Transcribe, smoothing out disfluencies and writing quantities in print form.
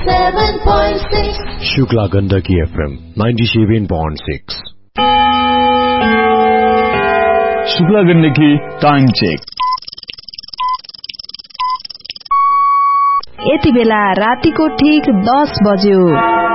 97.6 Shukla Gandaki FM 97.6 Shukla Gandaki time check. यति बेला रातिको ठीक 10 बज्यो।